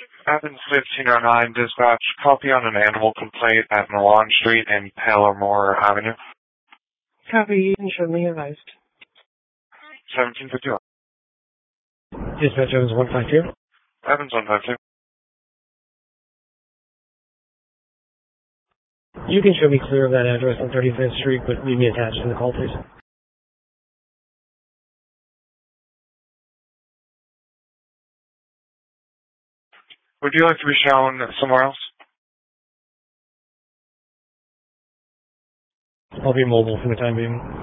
Evans 1509 dispatch. Copy on an animal complaint at Milan Street and Palomar Avenue. Copy, and show me advised. 1751. Dispatch Evans 152. Evans 152. You can show me clear of that address on 35th Street, but leave me attached to the call, please. Would you like to be shown somewhere else? I'll be mobile for the time being.